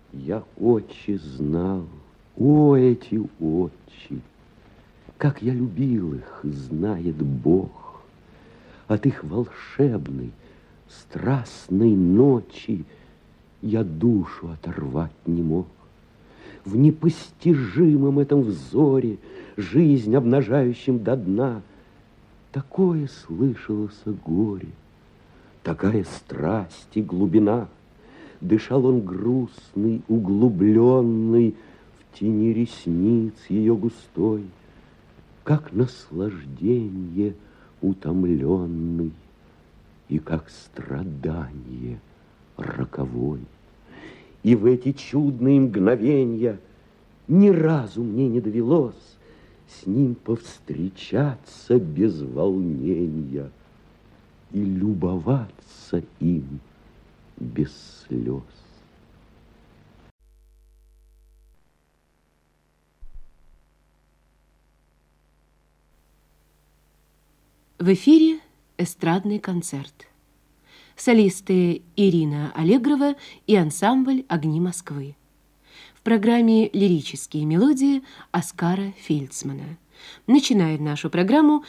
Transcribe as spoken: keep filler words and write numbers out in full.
Я очи знал, о, эти очи, как я любил их, знает Бог. От их волшебной, страстной ночи я душу оторвать не мог. В непостижимом этом взоре, жизнь обнажающим до дна, такое слышалось горе, такая страсть и глубина. Дышал он грустный, углубленный в тени ресниц ее густой, как наслаждение утомленный и как страдание роковой. И в эти чудные мгновенья ни разу мне не довелось с ним повстречаться без волнения и любоваться им без слез. В эфире эстрадный концерт. Солисты Ирина Аллегрова и ансамбль «Огни Москвы». В программе лирические мелодии Оскара Фильдсмана. Начинает нашу программу